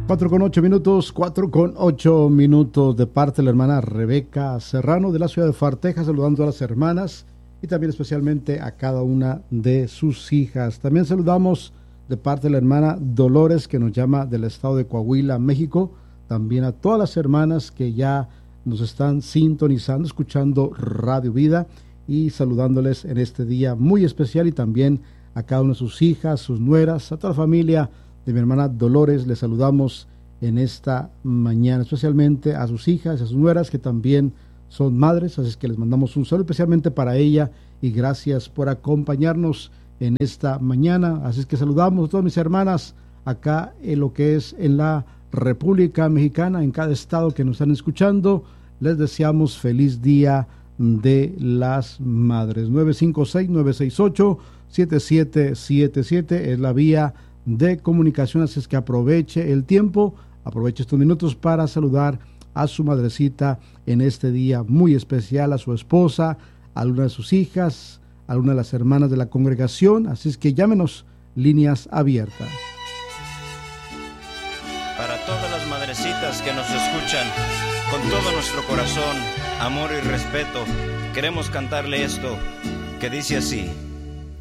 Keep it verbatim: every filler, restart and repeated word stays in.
Cuatro con ocho minutos, cuatro con ocho minutos de parte de la hermana Rebeca Serrano de la ciudad de Far, Texas, saludando a las hermanas y también especialmente a cada una de sus hijas. También saludamos de parte de la hermana Dolores, que nos llama del estado de Coahuila, México. También a todas las hermanas que ya nos están sintonizando, escuchando Radio Vida y saludándoles en este día muy especial, y también a cada una de sus hijas, sus nueras, a toda la familia de mi hermana Dolores. Les saludamos en esta mañana, especialmente a sus hijas, a sus nueras que también son madres, así es que les mandamos un saludo especialmente para ella y gracias por acompañarnos en esta mañana. Así es que saludamos a todas mis hermanas acá en lo que es en la República Mexicana, en cada estado que nos están escuchando. Les deseamos feliz día de las madres. Nueve cinco seis, nueve seis ocho, siete siete siete siete es la vía de comunicación, así es que aproveche el tiempo, aproveche estos minutos para saludar a su madrecita en este día muy especial, a su esposa, a una de sus hijas, a una de las hermanas de la congregación. Así es que llámenos, líneas abiertas. Para todas las madrecitas que nos escuchan, con todo nuestro corazón, amor y respeto, queremos cantarle esto que dice así.